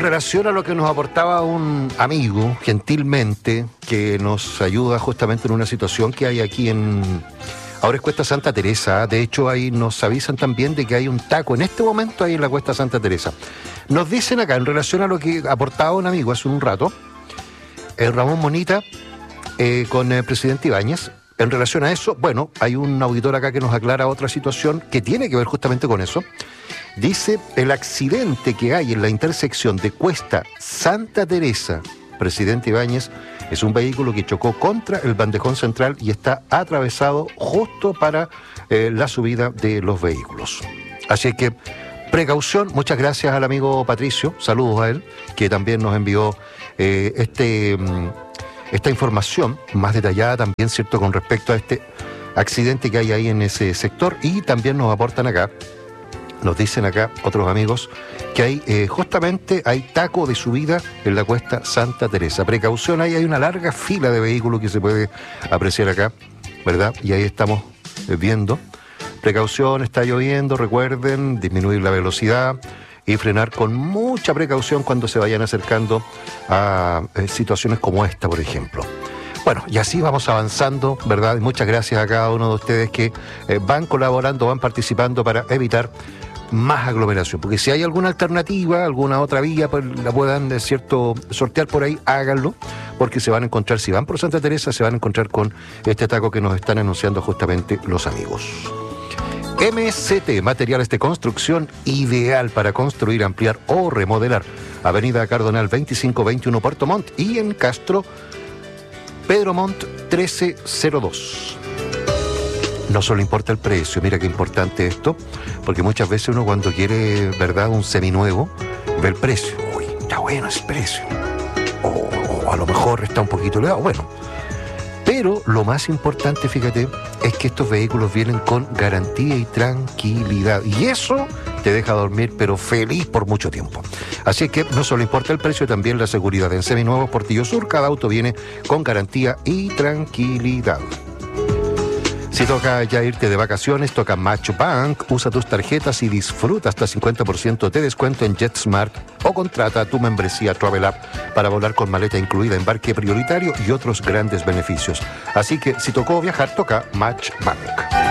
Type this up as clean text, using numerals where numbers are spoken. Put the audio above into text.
relación a lo que nos aportaba un amigo, gentilmente, que nos ayuda justamente en una situación que hay aquí ahora es Cuesta Santa Teresa. De hecho, ahí nos avisan también de que hay un taco en este momento ahí en la Cuesta Santa Teresa. Nos dicen acá, en relación a lo que aportaba un amigo hace un rato, Ramón Monita, con el presidente Ibáñez. En relación a eso, bueno, hay un auditor acá que nos aclara otra situación que tiene que ver justamente con eso. Dice, el accidente que hay en la intersección de Cuesta Santa Teresa, presidente Ibáñez, es un vehículo que chocó contra el bandejón central y está atravesado justo para la subida de los vehículos. Así que, precaución. Muchas gracias al amigo Patricio, saludos a él, que también nos envió esta información más detallada también, ¿cierto?, con respecto a este accidente que hay ahí en ese sector. Y también nos aportan acá, nos dicen acá otros amigos, que hay justamente hay taco de subida en la Cuesta Santa Teresa. Precaución, ahí hay una larga fila de vehículos que se puede apreciar acá, ¿verdad? Y ahí estamos viendo. Precaución, está lloviendo, recuerden disminuir la velocidad y frenar con mucha precaución cuando se vayan acercando a situaciones como esta, por ejemplo. Bueno, y así vamos avanzando, ¿verdad? Y muchas gracias a cada uno de ustedes que van colaborando, van participando para evitar más aglomeración. Porque si hay alguna alternativa, alguna otra vía, pues la puedan, cierto, sortear por ahí, háganlo, porque se van a encontrar, si van por Santa Teresa, se van a encontrar con este taco que nos están anunciando justamente los amigos. MST, materiales de construcción ideal para construir, ampliar o remodelar. Avenida Cardonal 2521 Puerto Montt y en Castro, Pedro Montt 1302. No solo importa el precio, mira qué importante esto, porque muchas veces uno cuando quiere, ¿verdad?, un seminuevo, ve el precio. Uy, está bueno ese precio. O a lo mejor está un poquito elevado. Bueno, pero lo más importante, fíjate, es que estos vehículos vienen con garantía y tranquilidad. Y eso te deja dormir, pero feliz por mucho tiempo. Así que no solo importa el precio, también la seguridad. En Seminuevos Portillo Sur, cada auto viene con garantía y tranquilidad. Si toca ya irte de vacaciones, toca Match Bank. Usa tus tarjetas y disfruta hasta 50% de descuento en JetSmart o contrata tu membresía Travel App para volar con maleta incluida, embarque prioritario y otros grandes beneficios. Así que si tocó viajar, toca Match Bank.